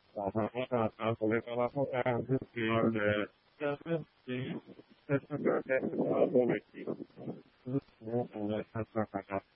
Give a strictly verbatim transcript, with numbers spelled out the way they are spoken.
また、これからもやるって言われて、やるっていう、説明で、あ、ごめん、もう、これ、さっさかかっ